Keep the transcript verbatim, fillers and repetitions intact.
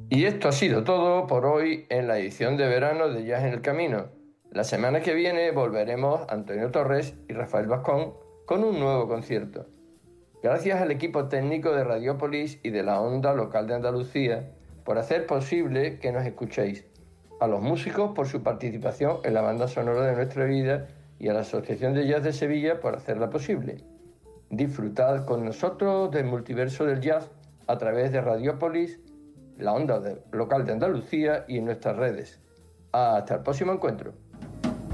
Y esto ha sido todo por hoy en la edición de verano de Jazz en el Camino. La semana que viene volveremos Antonio Torres y Rafael Vascón con un nuevo concierto. Gracias al equipo técnico de Radiópolis y de la Onda Local de Andalucía por hacer posible que nos escuchéis. A los músicos por su participación en la banda sonora de nuestra vida y a la Asociación de Jazz de Sevilla por hacerla posible. Disfrutad con nosotros del multiverso del jazz a través de Radiópolis, la Onda de- Local de Andalucía y en nuestras redes. Hasta el próximo encuentro.